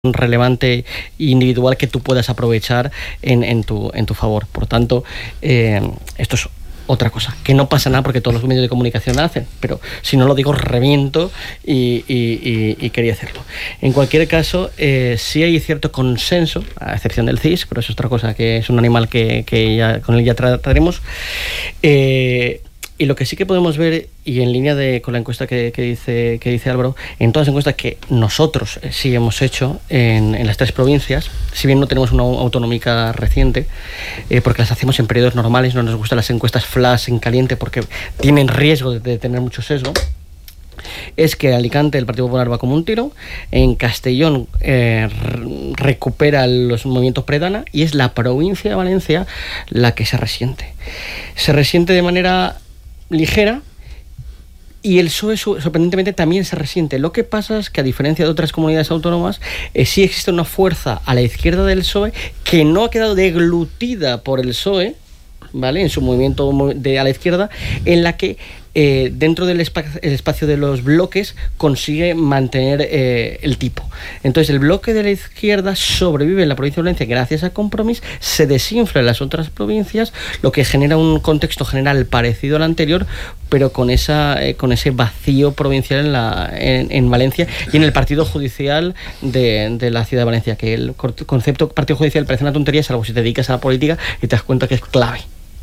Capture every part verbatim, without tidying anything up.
relevante individual que tú puedas aprovechar en, en, tu, en tu favor. Por tanto, eh, esto es otra cosa, que no pasa nada porque todos los medios de comunicación lo hacen, pero si no lo digo reviento y, y, y, y quería hacerlo. En cualquier caso, eh, sí hay cierto consenso, a excepción del C I S, pero eso es otra cosa, que es un animal que, que ya, con el ya trataremos. Eh, Y lo que sí que podemos ver, y en línea de, con la encuesta que, que, dice, que dice Álvaro, en todas las encuestas que nosotros sí hemos hecho en, en las tres provincias, si bien no tenemos una autonómica reciente, eh, porque las hacemos en periodos normales, no nos gustan las encuestas flash en caliente porque tienen riesgo de, de tener mucho sesgo, es que Alicante el Partido Popular va como un tiro, en Castellón eh, recupera los movimientos predana y es la provincia de Valencia la que se resiente. Se resiente de manera ligera y el P S O E sorprendentemente también se resiente. Lo que pasa es que a diferencia de otras comunidades autónomas eh, sí existe una fuerza a la izquierda del P S O E que no ha quedado deglutida por el P S O E, ¿vale?, en su movimiento de a la izquierda, en la que eh, dentro del espacio, el espacio de los bloques consigue mantener eh, el tipo. Entonces el bloque de la izquierda sobrevive en la provincia de Valencia gracias a Compromís, se desinfla en las otras provincias, lo que genera un contexto general parecido al anterior, pero con esa eh, con ese vacío provincial en, la, en, en Valencia y en el partido judicial de, de la ciudad de Valencia, que el concepto partido judicial parece una tontería, salvo si te dedicas a la política y te das cuenta que es clave.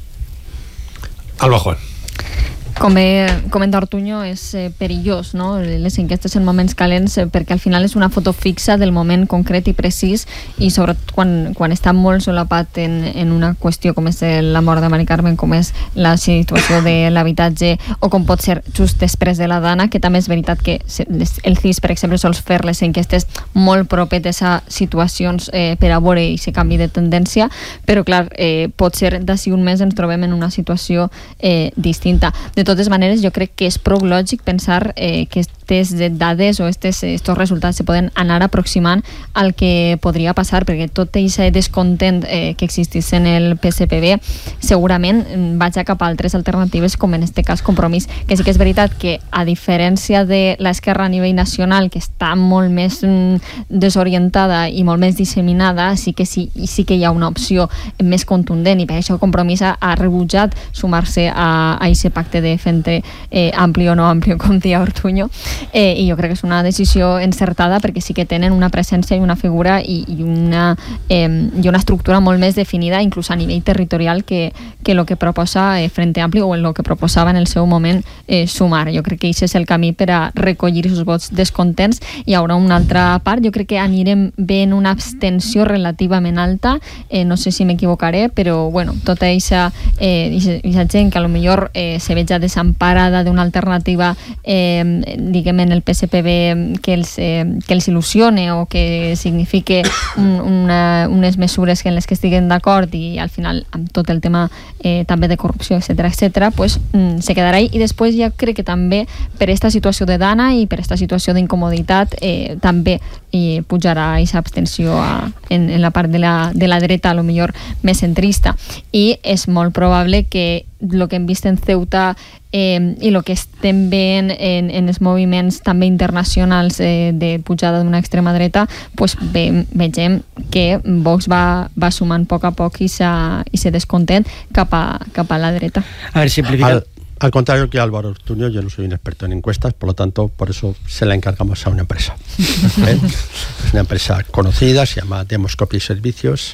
Alba Juan. Com bé comenta Ortuño, és eh, perillós, no?, les enquestes en moments calents, eh, perquè al final és una foto fixa del moment concret i precís, i sobretot quan, quan està molt solapat en, en una qüestió com és la mort de Mari Carmen, com és la situació de l'habitatge, o com pot ser just després de la Dana, que també és veritat que el C I S, per exemple, sols fer les enquestes molt propetes a situacions eh, per a veure i se canvi de tendència, però clar, eh, pot ser d'ací un mes ens trobem en una situació eh, distinta. De totes maneres, jo crec que és prou lògic pensar eh, que aquestes dades o estos, estos resultats se poden anar aproximant al que podria passar, perquè tot aquest descontent eh, que existís en el P S P B segurament vaja cap a altres alternatives, com en este cas Compromís, que sí que és veritat que a diferència de l'esquerra a nivell nacional, que està molt més mm, desorientada i molt més disseminada, sí que sí, i sí que hi ha una opció més contundent, i per això Compromís ha, ha rebutjat sumar-se a aquest pacte de Frente eh, Amplio o no amplio, com dia Ortuño, eh, i jo crec que és una decisió encertada, perquè sí que tenen una presència i una figura i, i, una, eh, i una estructura molt més definida, inclús a nivell territorial, que, que el que proposa eh, Frente Amplio o el que proposava en el seu moment eh, Sumar. Jo crec que aquest és el camí per a recollir els vots descontents. Hi haurà una altra part, jo crec que anirem veient una abstenció relativament alta, eh, no sé si m'equivocaré, però bueno, tota aquesta eh, gent que a lo millor eh, se veja desemparada d'una alternativa eh, diguem en el P S P B que els, eh, que els il·lusione o que signifique un, una, unes mesures en les que estiguen d'acord i al final amb tot el tema eh, també de corrupció, etcètera, etcètera, pues mm, se quedarà ahí. I després ja crec que també per esta situació de Dana i per esta situació d'incomoditat eh, també i pujarà aquesta abstenció a, en, en la part de la, de la dreta, a lo millor més centrista, i és molt probable que el que hem vist en Ceuta eh, i el que estem veient en, en els moviments també internacionals eh, de pujada d'una extrema dreta, pues ve, vegem que Vox va, va sumant a poc a poc i se descontent cap a, cap a la dreta. A ver, simplificar. Al, al contrario que Álvaro Ortuño, yo no soy un experto en encuestas, por lo tanto, por eso se la encargamos a una empresa. ¿Eh? Es una empresa conocida, se llama Demoscopia y Servicios,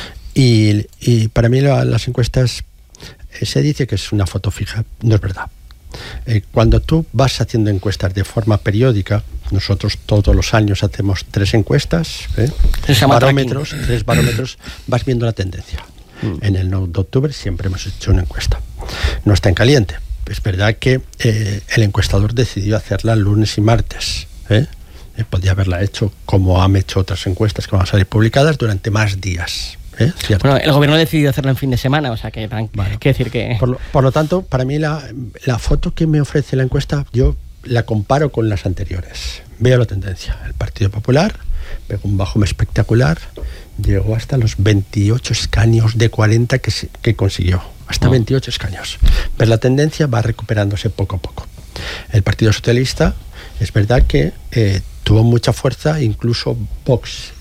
y, y para mí la, las encuestas se dice que es una foto fija, no es verdad. Eh, cuando tú vas haciendo encuestas de forma periódica, nosotros todos los años hacemos tres encuestas, ¿eh? tres barómetros, tracking. tres barómetros, vas viendo la tendencia. Mm. En el nueve de octubre siempre hemos hecho una encuesta. No está en caliente. Es verdad que eh, el encuestador decidió hacerla lunes y martes. ¿eh? Eh, podía haberla hecho como han hecho otras encuestas que van a salir publicadas durante más días. ¿Eh? Bueno, el gobierno ha decidido hacerla en fin de semana, o sea que hay bueno, que decir que... Por lo, por lo tanto, para mí la, la foto que me ofrece la encuesta, yo la comparo con las anteriores. Veo la tendencia. El Partido Popular pegó un bajón espectacular, llegó hasta los veintiocho escaños de cuarenta que, que consiguió. Hasta oh. veintiocho escaños. Pero la tendencia va recuperándose poco a poco. El Partido Socialista es verdad que eh, tuvo mucha fuerza, incluso Vox